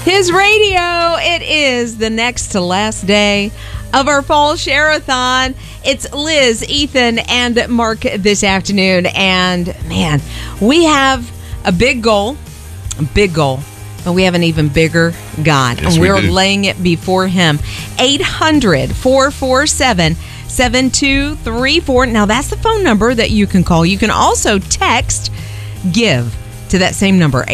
His Radio. It is the next to last day of our fall share-a-thon. It's Liz, Ethan, and Mark this afternoon. And man, we have a big goal, but we have an even bigger God. Yes, and we're we do. laying it before him. 800-447-7234. Now that's the phone number that you can call. You can also text GIVE to that same number,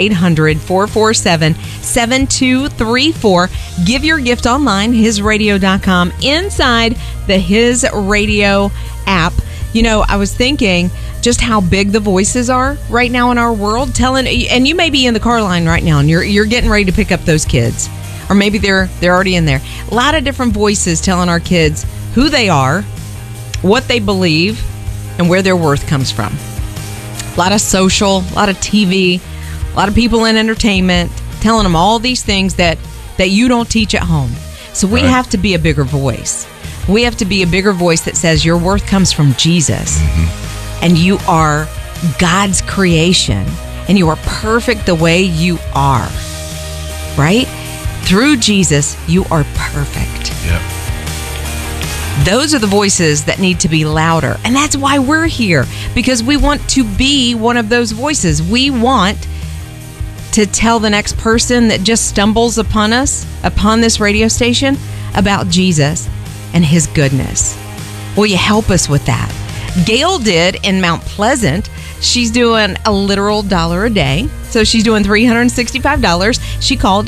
800-447-7234. Give your gift online, hisradio.com, inside the His Radio app. You know, I was thinking just how big the voices are right now in our world, and you may be in the car line right now, and you're getting ready to pick up those kids, or maybe they're already in there. A lot of different voices telling our kids who they are, what they believe, and where their worth comes from. A lot of social, a lot of TV, a lot of people in entertainment telling them all these things that you don't teach at home. So we have to be a bigger voice. We have to be a bigger voice that says your worth comes from Jesus. And you are God's creation. And you are perfect the way you are. Right? Through Jesus, you are perfect. Yep. Those are the voices that need to be louder. And that's why we're here, because we want to be one of those voices. We want to tell the next person that just stumbles upon us, upon this radio station, about Jesus and his goodness. Will you help us with that? Gail did in Mount Pleasant. She's doing a literal $1 a day. So she's doing $365. She called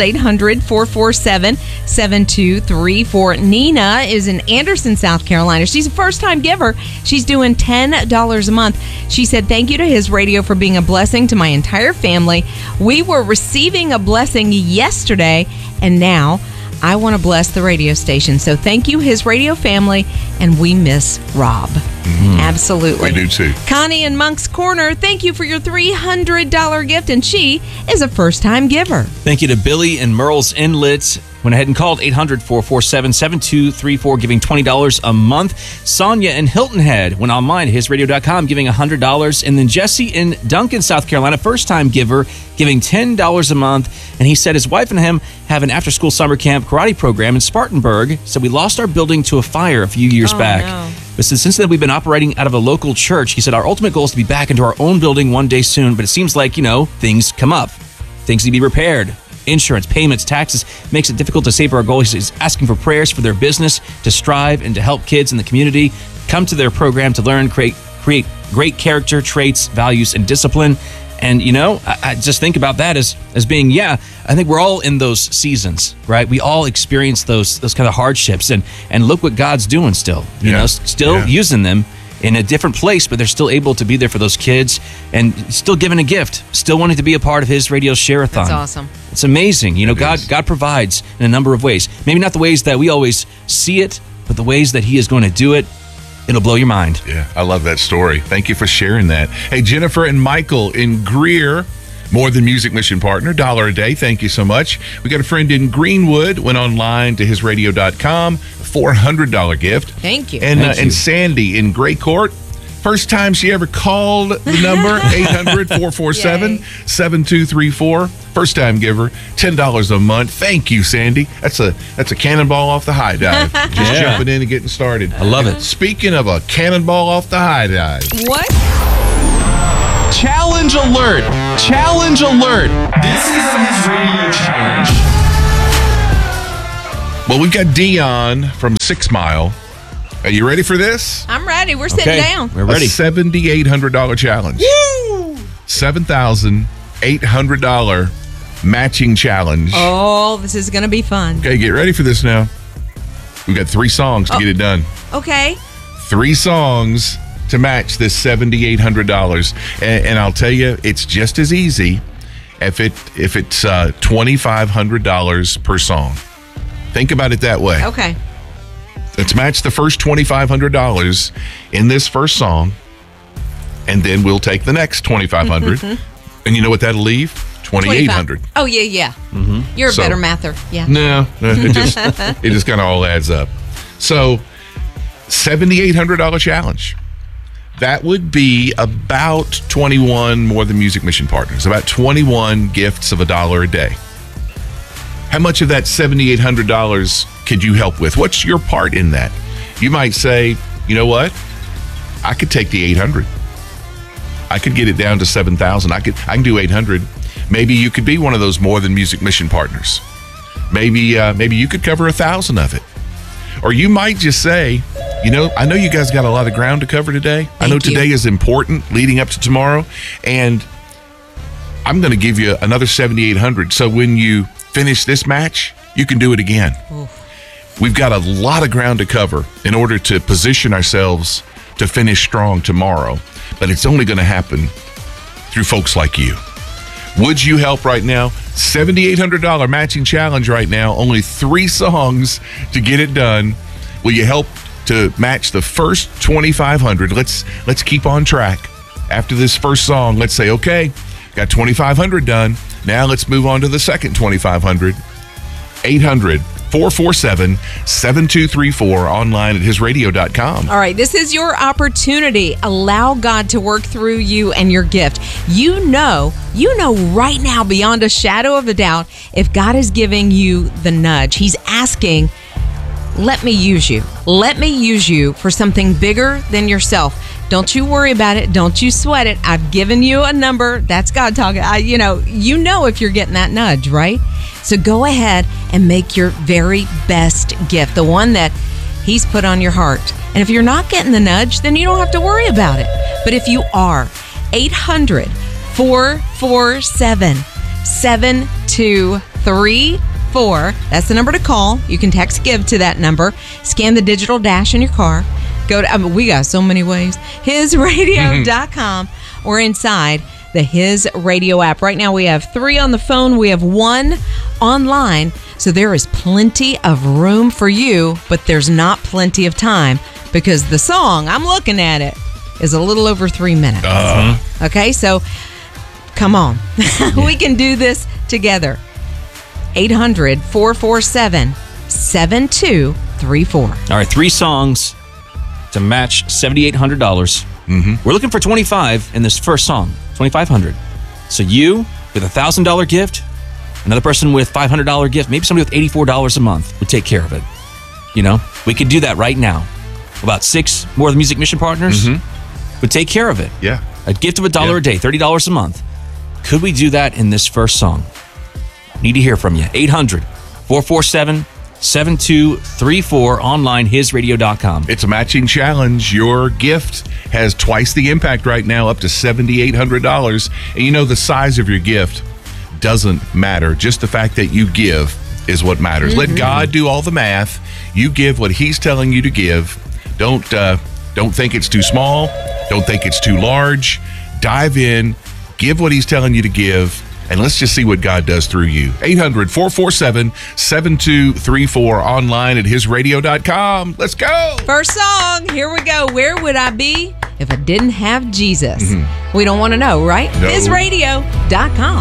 800-447-7234. Nina is in Anderson, South Carolina. She's a first-time giver. She's doing $10 a month. She said, thank you to His Radio for being a blessing to my entire family. We were receiving a blessing yesterday, and now I want to bless the radio station. So thank you, His Radio family, and we miss Rob. Absolutely. We do too. Connie in Monk's Corner, thank you for your $300 gift, and she is a first-time giver. Thank you to Billy and Merle's Inlet. Went ahead and called 800-447-7234, giving $20 a month. Sonia in Hilton Head went online to hisradio.com, giving $100. And then Jesse in Duncan, South Carolina, first-time giver, giving $10 a month. And he said his wife and him have an after-school summer camp karate program in Spartanburg. So we lost our building to a fire a few years back. No. But since then, we've been operating out of a local church. He said our ultimate goal is to be back into our own building one day soon. But it seems like, things come up. Things need to be repaired. Insurance, payments, taxes makes it difficult to save our goal. He's asking for prayers for their business to strive and to help kids in the community come to their program to learn, create great character traits, values, and discipline. And, I just think about that as being, I think we're all in those seasons, right? We all experience those kind of hardships. And look what God's doing still, using them in a different place, but they're still able to be there for those kids and still giving a gift, still wanting to be a part of His Radio Share-a-thon. That's awesome. It's amazing. God provides in a number of ways. Maybe not the ways that we always see it, but the ways that He is going to do it. It'll blow your mind. Yeah, I love that story. Thank you for sharing that. Hey, Jennifer and Michael in Greer, More Than Music Mission Partner, $1 a day. Thank you so much. We got a friend in Greenwood, went online to hisradio.com, $400 gift. Thank you. And Thank you. and Sandy in Gray Court, first time she ever called the number, 800-447-7234. First time giver, $10 a month. Thank you, Sandy. That's a cannonball off the high dive. Just jumping in and getting started. I love it. Speaking of a cannonball off the high dive. What? Challenge alert! Challenge alert! This is His Radio Challenge. Well, we've got Dion from 6 Mile. Are you ready for this? I'm ready. We're sitting down. We're ready. A $7,800 challenge. Woo! $7,800 matching challenge. Oh, this is going to be fun. Okay, get ready for this now. We've got 3 songs to get it done. Okay. 3 songs to match this $7,800. And I'll tell you, it's just as easy if it's $2,500 per song. Think about it that way. Okay. Let's match the first $2,500 in this first song, and then we'll take the next $2,500. And you know what that'll leave? $2,800. Oh, yeah. You're a better mather. Yeah. No, it just kind of all adds up. So, $7,800 challenge. That would be about 21 More Than Music Mission Partners, about 21 gifts of $1 a day. How much of that $7,800 could you help with? What's your part in that? You might say, you know what? I could take the 800. I could get it down to 7,000. I can do 800. Maybe you could be one of those More Than Music mission partners. Maybe you could cover 1,000 of it. Or you might just say, you know, I know you guys got a lot of ground to cover today. I know today is important leading up to tomorrow, and I'm going to give you another 7,800. So when you finish this match, you can do it again. Oof. We've got a lot of ground to cover in order to position ourselves to finish strong tomorrow, but it's only going to happen through folks like you. Would you help right now? $7,800 matching challenge right now. Only 3 songs to get it done. Will you help to match the first 2,500? Let's keep on track. After this first song, let's say, okay, got 2,500 done. Now let's move on to the second 2,500. 800-447-7234, online at hisradio.com. All right, this is your opportunity. Allow God to work through you and your gift. You know right now, beyond a shadow of a doubt, if God is giving you the nudge, He's asking, let me use you. Let me use you for something bigger than yourself. Don't you worry about it. Don't you sweat it. I've given you a number. That's God talking. You know if you're getting that nudge, right? So go ahead and make your very best gift, the one that He's put on your heart. And if you're not getting the nudge, then you don't have to worry about it. But if you are, 800-447-7234. That's the number to call. You can text GIVE to that number. Scan the digital dash in your car. Go to, we got so many ways. Hisradio.com or inside the His Radio app. Right now we have 3 on the phone. We have 1 online. So there is plenty of room for you, but there's not plenty of time because the song, I'm looking at it, is a little over 3 minutes. Okay, so come on. We can do this together. 800-447-7234. All right, 3 songs to match $7,800. We're looking for 25 in this first song, 2,500. So you with a $1,000 gift, another person with $500 gift, maybe somebody with $84 a month would take care of it. You know, we could do that right now. About 6 More Than Music mission partners would take care of it. Yeah. A gift of $1 a day, $30 a month. Could we do that in this first song? Need to hear from you. 800-447-7234, online, hisradio.com. It's a matching challenge. Your gift has twice the impact right now, up to $7,800. And you know, the size of your gift doesn't matter. Just the fact that you give is what matters. Let God do all the math. You give what He's telling you to give. Don't think it's too small. Don't think it's too large. Dive in. Give what He's telling you to give. And let's just see what God does through you. 800-447-7234, online at hisradio.com. Let's go. First song. Here we go. Where would I be if I didn't have Jesus? We don't want to know, right? No. Hisradio.com.